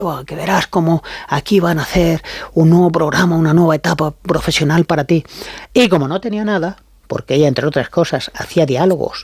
que verás cómo aquí van a hacer un nuevo programa, una nueva etapa profesional para ti. Y como no tenía nada, porque ella, entre otras cosas, hacía diálogos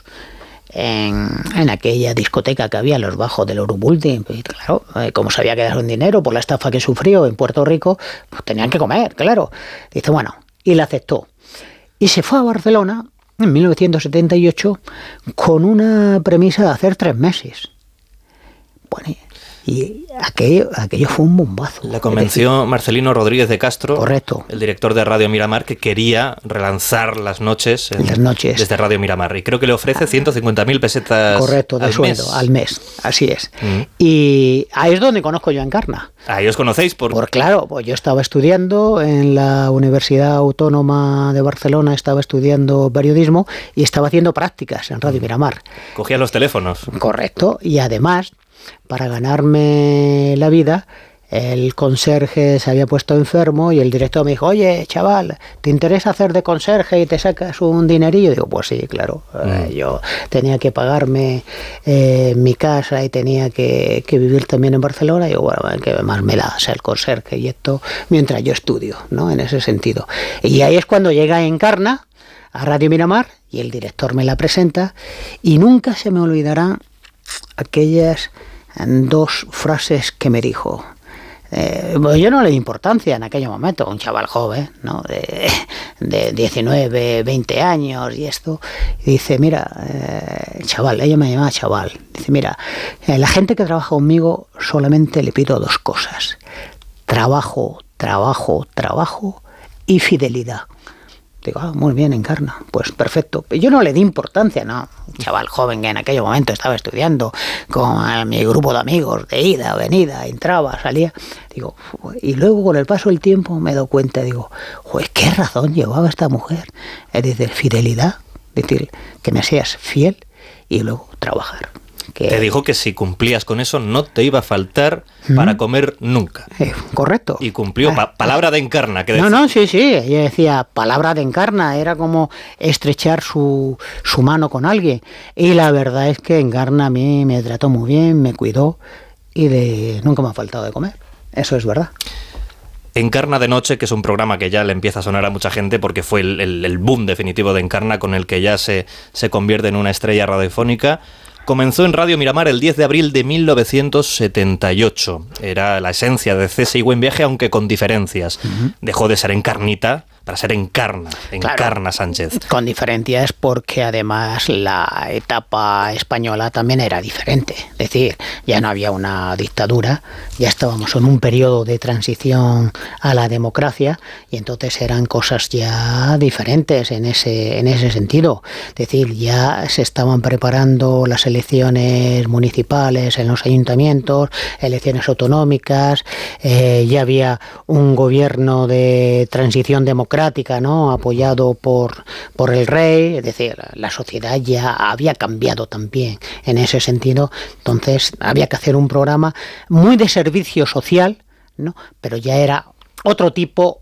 en aquella discoteca que había en los bajos del Urubuilding, pues, claro, como se había quedado sin dinero por la estafa que sufrió en Puerto Rico, pues tenían que comer, claro. Dice, bueno, y la aceptó. Y se fue a Barcelona en 1978 con una premisa de hacer 3 meses. Bueno, y aquello fue un bombazo. La convenció Marcelino Rodríguez de Castro, correcto, el director de Radio Miramar, que quería relanzar las noches desde Radio Miramar. Y creo que le ofrece 150.000 pesetas, correcto, de sueldo al mes. Así es. Y ahí es donde conozco yo a Encarna. Ahí os conocéis claro, pues yo estaba estudiando en la Universidad Autónoma de Barcelona, estaba estudiando periodismo y estaba haciendo prácticas en Radio Miramar. Cogía los teléfonos. Correcto, y además, para ganarme la vida, el conserje se había puesto enfermo y el director me dijo, oye, chaval, ¿te interesa hacer de conserje y te sacas un dinerillo? Digo, pues sí, claro. Yo tenía que pagarme mi casa y tenía que vivir también en Barcelona. Y digo, bueno, que más me da ser conserje y esto mientras yo estudio, ¿no? En ese sentido. Y ahí es cuando llega Encarna a Radio Miramar y el director me la presenta y nunca se me olvidarán aquellas 2 frases que me dijo. Yo no le di importancia en aquel momento, un chaval joven, ¿no? de 19, 20 años y esto. Y dice, mira, chaval, ella me llamaba chaval. Dice, mira, la gente que trabaja conmigo solamente le pido 2 cosas. Trabajo, trabajo, trabajo y fidelidad. Digo, muy bien, Encarna, pues perfecto. Yo no le di importancia, ¿no? Un chaval joven que en aquel momento estaba estudiando con mi grupo de amigos, de ida, venida, entraba, salía. Digo, y luego con el paso del tiempo me he dado cuenta, digo, joder, ¿qué razón llevaba esta mujer? Es decir, fidelidad, es decir, que me seas fiel y luego trabajar. Te dijo que si cumplías con eso no te iba a faltar para comer nunca. Correcto. Y cumplió. Palabra de Encarna. Que no, sí. Ella decía, palabra de Encarna. Era como estrechar su mano con alguien. Y la verdad es que Encarna a mí me trató muy bien, me cuidó y nunca me ha faltado de comer. Eso es verdad. Encarna de Noche, que es un programa que ya le empieza a sonar a mucha gente porque fue el boom definitivo de Encarna, con el que ya se convierte en una estrella radiofónica. Comenzó en Radio Miramar el 10 de abril de 1978. Era la esencia de CSI Buen Viaje, aunque con diferencias. Dejó de ser Encarnita para ser Encarna claro, Sánchez. Con diferencias porque además la etapa española también era diferente. Es decir, ya no había una dictadura, ya estábamos en un periodo de transición a la democracia y entonces eran cosas ya diferentes en ese sentido. Es decir, ya se estaban preparando las elecciones municipales en los ayuntamientos, elecciones autonómicas, ya había un gobierno de transición democrática, ¿no? Apoyado por el rey, es decir, la sociedad ya había cambiado también en ese sentido, entonces había que hacer un programa muy de servicio social, ¿no? Pero ya era otro tipo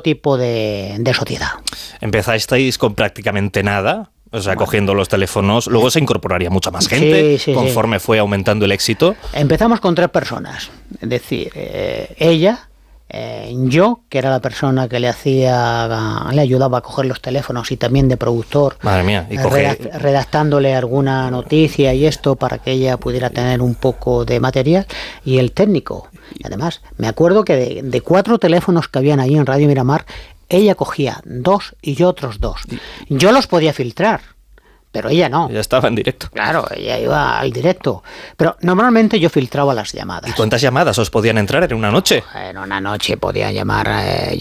de sociedad. Empezasteis con prácticamente nada. O sea, cogiendo los teléfonos, luego se incorporaría mucha más gente conforme fue aumentando el éxito. Empezamos con 3 personas, es decir, ella, yo, que era la persona que le ayudaba a coger los teléfonos y también de productor. Madre mía, y redactándole alguna noticia y esto para que ella pudiera tener un poco de material, y el técnico. Y además, me acuerdo que de 4 teléfonos que habían ahí en Radio Miramar, ella cogía 2 y yo otros 2. Yo los podía filtrar, pero ella no. Ella estaba en directo. Claro, ella iba al directo. Pero normalmente yo filtraba las llamadas. ¿Y cuántas llamadas os podían entrar en una noche? En una noche podía llamar,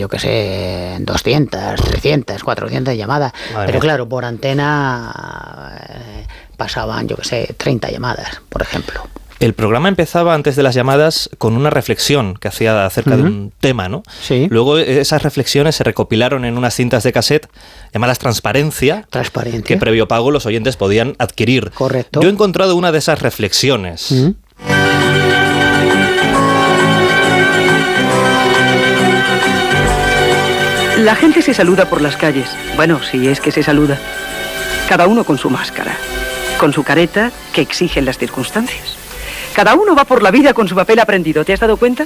200, 300, 400 llamadas. Pero claro, por antena pasaban, 30 llamadas, por ejemplo. El programa empezaba antes de las llamadas con una reflexión que hacía acerca de un tema, ¿no? Sí. Luego esas reflexiones se recopilaron en unas cintas de cassette llamadas Transparencia, que previo pago los oyentes podían adquirir. Correcto. Yo he encontrado una de esas reflexiones. La gente se saluda por las calles. Bueno, si es que se saluda. Cada uno con su máscara, con su careta que exigen las circunstancias. Cada uno va por la vida con su papel aprendido, ¿te has dado cuenta?